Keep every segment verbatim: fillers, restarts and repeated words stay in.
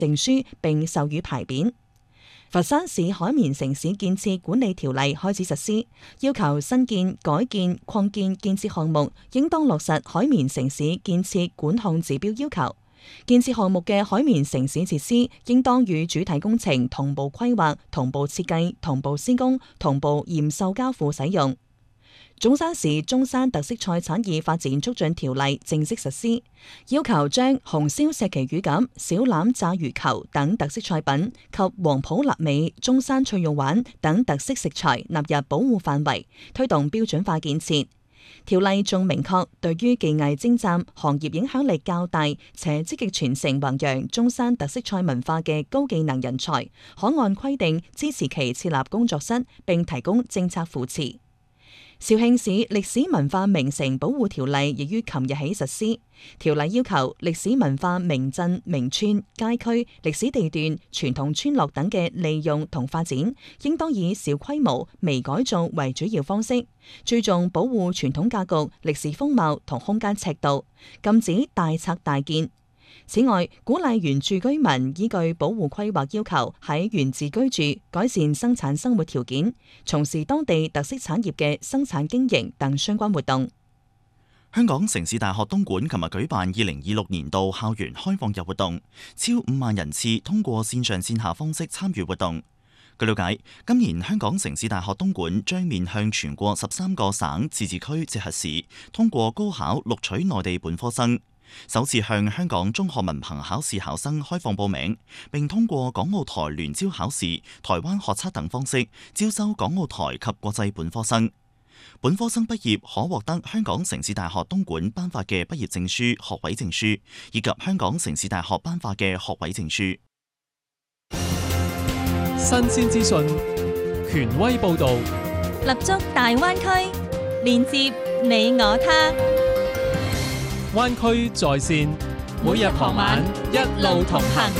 定書並授予牌匾。佛山市海綿城市建設管理條例開始實施，要求新建、改建、擴建建設項目應當落實海綿城市建設管控指標要求。建設項目嘅海綿城市設施應當與主體工程同步規劃、同步設計、同步施工、同步驗收交付使用。中山市中山特色菜產業發展促進條例正式實施，要求將紅燒石岐乳鴿、小欖炸魚球等特色菜品及黃埔臘味、中山脆肉鯇等特色食材納入保護範圍，推動標準化建設。條例仲明確，對於技藝精湛、行業影響力較大且積極傳承弘揚中山特色菜文化嘅高技能人才，可按規定支持其設立工作室，並提供政策扶持。肇慶市歷史文化名城保護條例亦於琴日起實施。條例要求歷史文化名鎮、名村、街區、歷史地段、傳統村落等嘅利用同發展，應當以小規模、微改造為主要方式，注重保護傳統格局、歷史風貌同空間尺度，禁止大拆大建。此外，鼓勵原住居民依據保護規劃要求喺原址居住，改善生產生活條件，從事當地特色產業嘅生產經營等相關活動。 香港城市大學東莞琴日舉辦二零二六年度校園開放日活動，超五萬人次通過線上線下方式參與活動。據了解，今年香港城市大學東莞將面向全國十三個省、自治區、直轄市通過高考錄取內地本科生。首次向香港中學文憑考試考生開放報名，並通過港澳台聯招考試、台灣學測等方式招收港澳台及國際本科生。本科生畢業可獲得香港城市大學東莞頒發嘅畢業證書、學位證書，以及香港城市大學頒發嘅學位證書。 新鮮資訊，權威報導， 立足大灣區，連接你我他。 灣區在線，每日傍晚一路同行。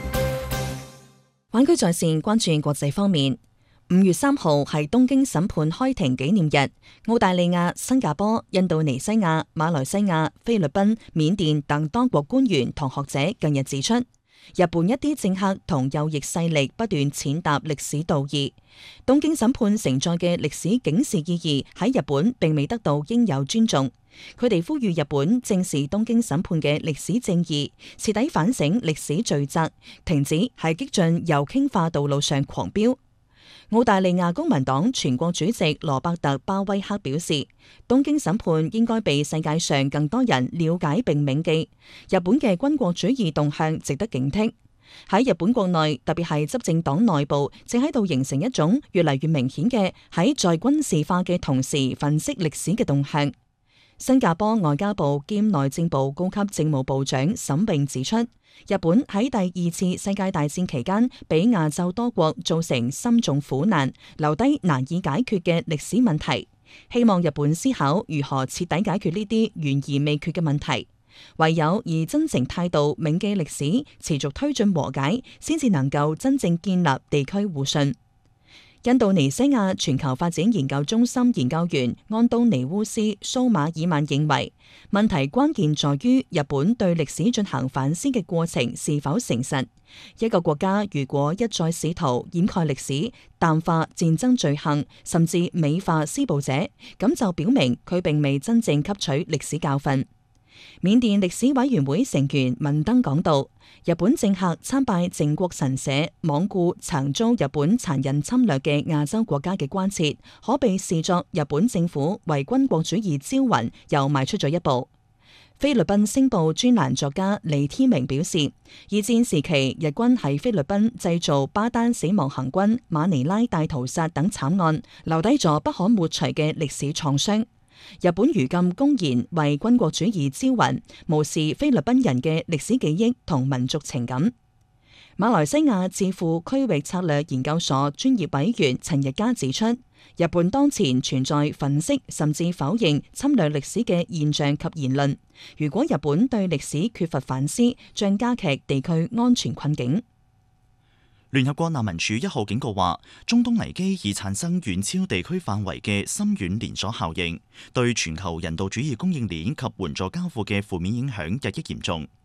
灣區在線關注國際方面，五月三號係東京審判開庭紀念日。澳大利亞、新加坡、印度尼西亞、馬來西亞、菲律賓、緬甸等多國官員同學者近日指出，日本一啲政客同右翼勢力不斷踐踏歷史道義，東京審判承載嘅歷史警示意義喺日本並未得到應有尊重。佢哋呼籲日本正視東京審判嘅歷史正義，徹底反省歷史罪責，停止喺激進右傾化道路上狂飆。澳大利亞公民黨全國主席羅伯特巴威克表示，東京審判應該被世界上更多人了解並銘記。日本嘅軍國主義動向值得警惕。喺日本國內，特別係執政黨內部，正喺度形成一種越嚟越明顯嘅喺在軍事化嘅同時粉飾歷史嘅動向。新加坡外交部兼內政部高級政務部長沈穎指出，日本喺第二次世界大戰期間，俾亞洲多國造成深重苦難，留低難以解決嘅歷史問題。希望日本思考如何徹底解決呢啲懸而未決嘅問題。唯有以真誠態度銘記歷史，持續推進和解，先至能夠真正建立地區互信。印度尼西亞全球發展研究中心研究員安東尼烏斯蘇馬爾曼認為，問題關鍵在於日本對歷史進行反思嘅過程是否誠實。一個國家如果一再試圖掩蓋歷史、淡化戰爭罪行，甚至美化施暴者，咁就表明佢並未真正吸取歷史教訓。緬甸歷史委員會成員文登講道，日本政客參拜靖國神社，罔顧曾遭日本殘忍侵略嘅亞洲國家嘅關切，可被視作日本政府為軍國主義招魂又邁出咗一步。菲律賓星報專欄作家李天明表示，二戰時期日軍喺菲律賓製造巴丹死亡行軍、馬尼拉大屠殺等慘案，留低咗不可抹除嘅歷史創傷。日本如今公然為軍國主義招魂，無視菲律賓人嘅歷史記憶同民族情感。馬來西亞智庫區域策略研究所專業委員陳日嘉指出，日本當前存在粉飾甚至否認侵略歷史嘅現象及言論。如果日本對歷史缺乏反思，將加劇地區安全困境。 聯合國難民署一號警告話，中東危機已產生遠超地區範圍嘅深遠連鎖效應，對全球人道主義供應鏈及援助交付嘅負面影響日益嚴重。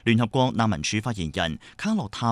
聯合國難民署發言人卡洛塔